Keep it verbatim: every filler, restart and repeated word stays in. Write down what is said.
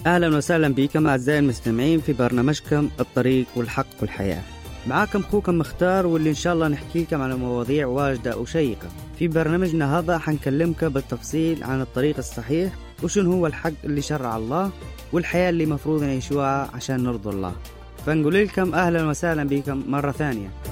أهلا وسهلا بكم أعزائي المستمعين في برنامجكم الطريق والحق والحياة. معاكم أخوكم مختار، واللي إن شاء الله نحكيكم على مواضيع واجدة وشيقة. في برنامجنا هذا حنكلمك بالتفصيل عن الطريق الصحيح، وشن هو الحق اللي شرع الله، والحياة اللي مفروض نعيشوها عشان نرضي الله. فنقول لكم أهلا وسهلا بكم مرة ثانية.